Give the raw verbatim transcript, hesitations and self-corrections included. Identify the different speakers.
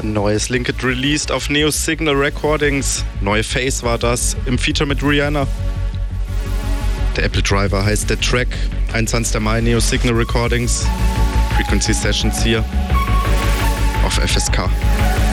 Speaker 1: Neues Linked released auf Neo Signal Recordings. Neue Phase war das, im Feature mit Rihanna. Der Apple Driver heißt der Track. einundzwanzigster Mai, Neo Signal Recordings. Frequency Sessions hier auf F S K.